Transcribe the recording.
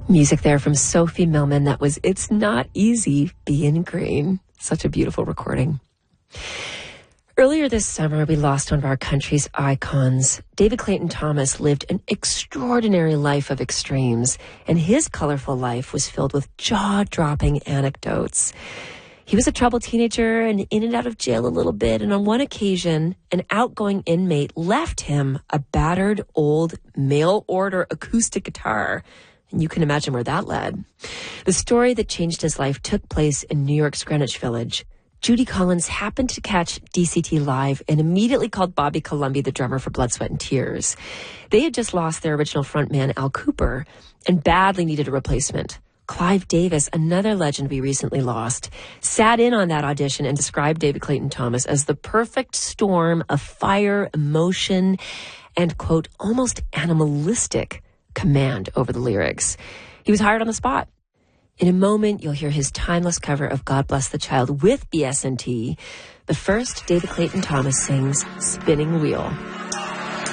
Music there from Sophie Millman. That was It's Not Easy Being Green. Such a beautiful recording. Earlier this summer, we lost one of our country's icons. David Clayton Thomas lived an extraordinary life of extremes, and his colorful life was filled with jaw-dropping anecdotes. He was a troubled teenager and in and out of jail a little bit, and on one occasion, an outgoing inmate left him a battered old mail-order acoustic guitar. And you can imagine where that led. The story that changed his life took place in New York's Greenwich Village. Judy Collins happened to catch DCT live and immediately called Bobby Colomby, the drummer for Blood, Sweat, and Tears. They had just lost their original frontman, Al Cooper, and badly needed a replacement. Clive Davis, another legend we recently lost, sat in on that audition and described David Clayton Thomas as the perfect storm of fire, emotion, and, quote, almost animalistic command over the lyrics. He was hired on the spot. In a moment, you'll hear his timeless cover of God Bless the Child with BS&T. But first, David Clayton Thomas sings Spinning Wheel.